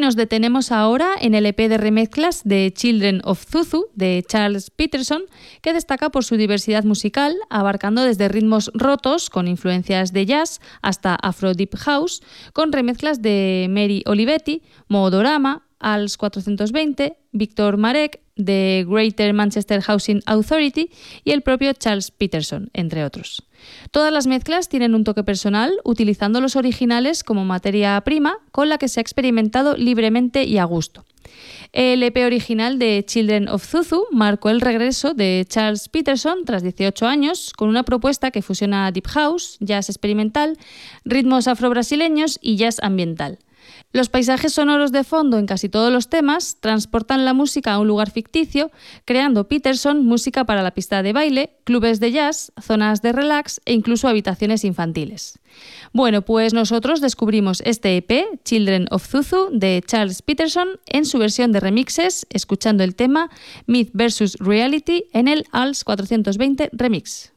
nos detenemos ahora en el EP de remezclas de Children of Zuzu de Charles Peterson, que destaca por su diversidad musical, abarcando desde ritmos rotos con influencias de jazz hasta Afro Deep House, con remezclas de Mary Olivetti, Moodorama, ALS 420, Víctor Marek, de Greater Manchester Housing Authority y el propio Charles Peterson, entre otros. Todas las mezclas tienen un toque personal, utilizando los originales como materia prima con la que se ha experimentado libremente y a gusto. El EP original de Children of Zuzu marcó el regreso de Charles Peterson tras 18 años con una propuesta que fusiona deep house, jazz experimental, ritmos afro-brasileños y jazz ambiental. Los paisajes sonoros de fondo en casi todos los temas transportan la música a un lugar ficticio, creando Peterson música para la pista de baile, clubes de jazz, zonas de relax e incluso habitaciones infantiles. Bueno, pues nosotros descubrimos este EP, Children of Zuzu, de Charles Peterson, en su versión de remixes, escuchando el tema Myth vs. Reality en el ALS 420 Remix.